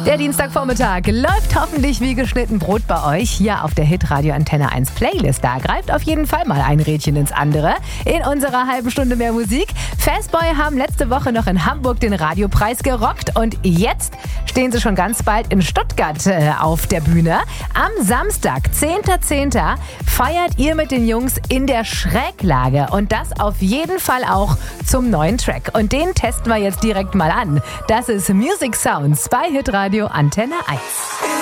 Der Dienstagvormittag läuft hoffentlich wie geschnitten Brot bei euch hier auf der Hitradio Antenne 1 Playlist. Da greift auf jeden Fall mal ein Rädchen ins andere in unserer halben Stunde mehr Musik. Fastboy haben letzte Woche noch in Hamburg den Radiopreis gerockt und jetzt stehen sie schon ganz bald in Stuttgart auf der Bühne. Am Samstag, 10.10., feiert ihr mit den Jungs in der Schräglage und das auf jeden Fall auch zum neuen Track. Und den testen wir jetzt direkt mal an. Das ist Music Sounds bei Hitradio Antenne 1.